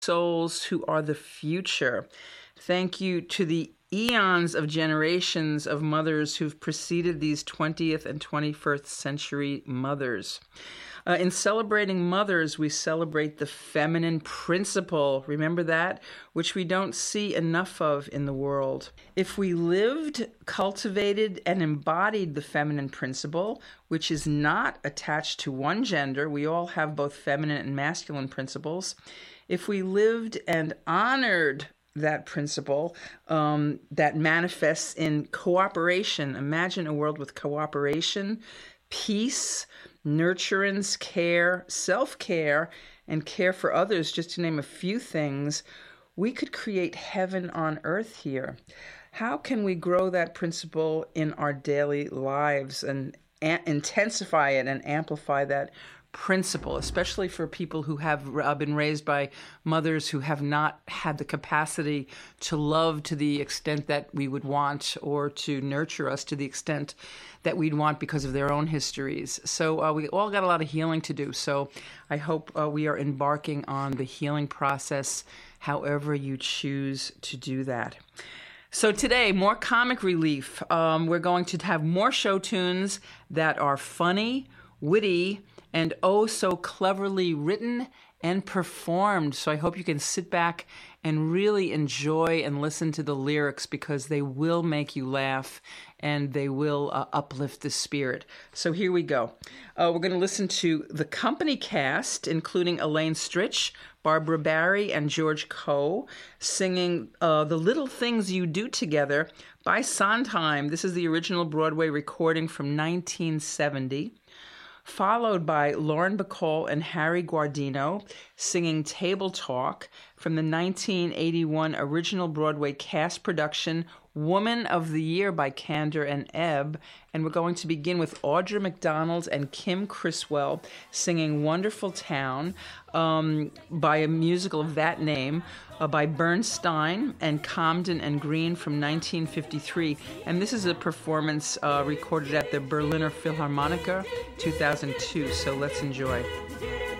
souls who are the future. Thank you to the eons of generations of mothers who've preceded these 20th and 21st century mothers. In celebrating mothers, we celebrate the feminine principle. Remember that? Which we don't see enough of in the world. If we lived, cultivated, and embodied the feminine principle, which is not attached to one gender, we all have both feminine and masculine principles. If we lived and honored that principle that manifests in cooperation. Imagine a world with cooperation, peace, nurturance, care, self-care, and care for others, just to name a few things. We could create heaven on earth here. How can we grow that principle in our daily lives and intensify it and amplify that principle, especially for people who have been raised by mothers who have not had the capacity to love to the extent that we would want, or to nurture us to the extent that we'd want because of their own histories. So we all got a lot of healing to do. So I hope we are embarking on the healing process, however you choose to do that. So today, more comic relief. We're going to have more show tunes that are funny, witty, and oh so cleverly written and performed. So I hope you can sit back and really enjoy and listen to the lyrics, because they will make you laugh and they will uplift the spirit. So here we go. We're going to listen to the company cast, including Elaine Stritch, Barbara Barry, and George Coe, singing The Little Things You Do Together by Sondheim. This is the original Broadway recording from 1970. Followed by Lauren Bacall and Harry Guardino singing Table Talk from the 1981 original Broadway cast production Woman of the Year by Kander and Ebb. And we're going to begin with Audra McDonald and Kim Criswell singing Wonderful Town by a musical of that name by Bernstein and Comden and Green from 1953. And this is a performance recorded at the Berliner Philharmoniker 2002. So let's enjoy.